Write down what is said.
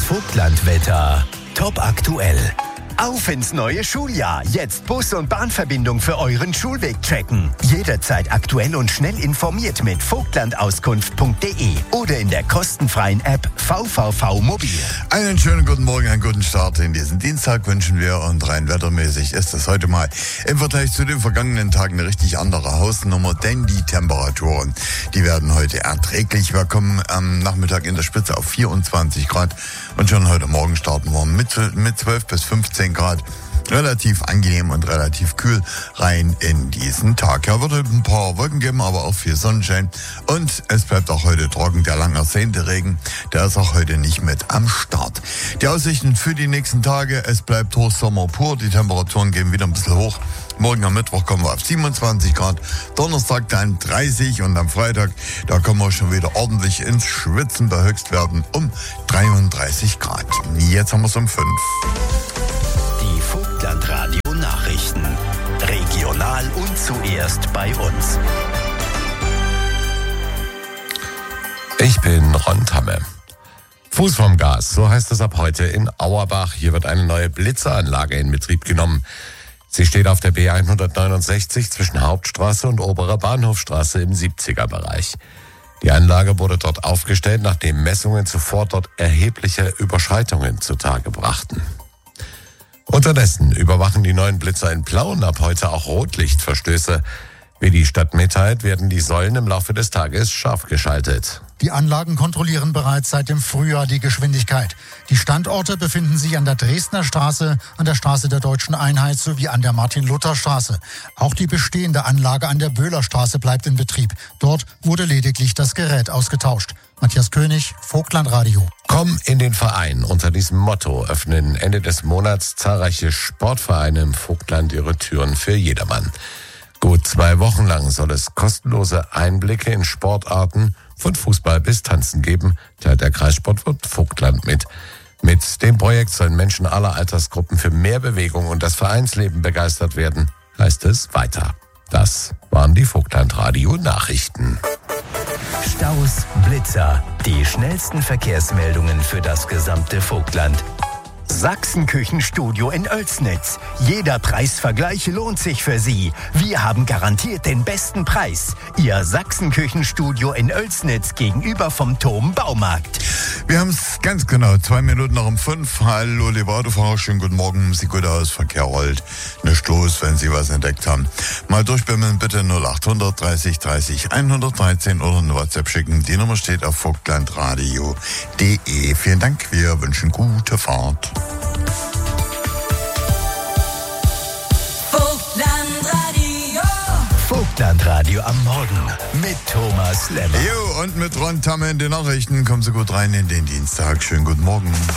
Vogtlandwetter. Top aktuell. Auf ins neue Schuljahr. Jetzt Bus- und Bahnverbindung für euren Schulweg checken. Jederzeit aktuell und schnell informiert mit vogtlandauskunft.de oder in der kostenfreien App VVV Mobil. Einen schönen guten Morgen, einen guten Start in diesen Dienstag wünschen wir, und rein wettermäßig ist es heute mal im Vergleich zu den vergangenen Tagen eine richtig andere Hausnummer, denn die Temperaturen, die werden heute erträglich. Wir kommen am Nachmittag in der Spitze auf 24 Grad und schon heute Morgen starten wir mit 12 bis 15 Grad. Relativ angenehm und relativ kühl rein in diesen Tag. Ja, wird ein paar Wolken geben, aber auch viel Sonnenschein. Und es bleibt auch heute trocken. Der lang ersehnte Regen, der ist auch heute nicht mit am Start. Die Aussichten für die nächsten Tage: Es bleibt Hochsommer pur. Die Temperaturen gehen wieder ein bisschen hoch. Morgen am Mittwoch kommen wir auf 27 Grad. Donnerstag dann 30 und am Freitag, da kommen wir schon wieder ordentlich ins Schwitzen bei Höchstwerten um 33 Grad. Jetzt haben wir es um 5. Die Vogtlandradio-Nachrichten. Regional und zuerst bei uns. Ich bin Ron Tamme. Fuß vom Gas, so heißt es ab heute in Auerbach. Hier wird eine neue Blitzeranlage in Betrieb genommen. Sie steht auf der B169 zwischen Hauptstraße und Oberer Bahnhofstraße im 70er-Bereich. Die Anlage wurde dort aufgestellt, nachdem Messungen zuvor dort erhebliche Überschreitungen zutage brachten. Unterdessen überwachen die neuen Blitzer in Plauen ab heute auch Rotlichtverstöße. Wie die Stadt mitteilt, werden die Säulen im Laufe des Tages scharf geschaltet. Die Anlagen kontrollieren bereits seit dem Frühjahr die Geschwindigkeit. Die Standorte befinden sich an der Dresdner Straße, an der Straße der Deutschen Einheit sowie an der Martin-Luther-Straße. Auch die bestehende Anlage an der Böhlerstraße bleibt in Betrieb. Dort wurde lediglich das Gerät ausgetauscht. Matthias König, Vogtlandradio. Komm in den Verein. Unter diesem Motto öffnen Ende des Monats zahlreiche Sportvereine im Vogtland ihre Türen für jedermann. Gut 2 Wochen lang soll es kostenlose Einblicke in Sportarten von Fußball bis Tanzen geben, teilt der Kreissportwirt Vogtland mit. Mit dem Projekt sollen Menschen aller Altersgruppen für mehr Bewegung und das Vereinsleben begeistert werden, heißt es weiter. Das waren die Vogtlandradio-Nachrichten. Staus, Blitzer. Die schnellsten Verkehrsmeldungen für das gesamte Vogtland. Sachsenküchenstudio in Oelsnitz. Jeder Preisvergleich lohnt sich für Sie. Wir haben garantiert den besten Preis. Ihr Sachsenküchenstudio in Oelsnitz gegenüber vom Thom Baumarkt. Wir haben es ganz genau, 2 Minuten nach um 5. Hallo, liebe Autofahrer, schönen guten Morgen. Sieht gut aus, Verkehr rollt. Nicht los, wenn Sie was entdeckt haben. Mal durchbimmeln, bitte 0800 30 30 113 oder eine WhatsApp schicken. Die Nummer steht auf vogtlandradio.de. Vielen Dank, wir wünschen gute Fahrt. Vogtlandradio am Morgen mit Thomas Lemmer. Jo, und mit Ron Tamme in den Nachrichten. Kommen Sie gut rein in den Dienstag. Schönen guten Morgen.